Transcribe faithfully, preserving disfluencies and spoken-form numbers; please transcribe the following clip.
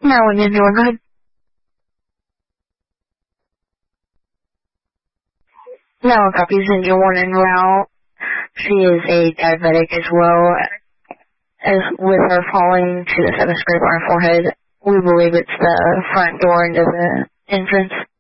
Marilyn in your good. Now copies in your one and well. She is a diabetic as well as with her falling to the seventh grade on her forehead. We believe it's the front door into the entrance.